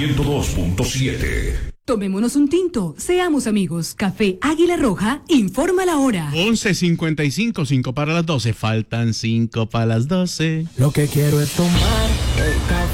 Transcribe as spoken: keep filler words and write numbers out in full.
ciento dos punto siete. Tomémonos un tinto, seamos amigos. Café Águila Roja, informa la hora. once cincuenta y cinco, cinco para las doce. Faltan cinco para las doce. Lo que quiero es tomar el café